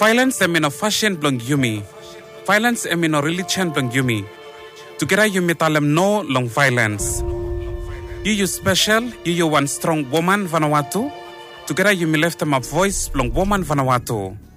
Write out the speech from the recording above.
Violence emino fashion blong yumi. Violence emino religion blong yumi. Together yumi talem no long violence. You special, you one strong woman Vanuatu. Together you me left them a voice long woman Vanuatu.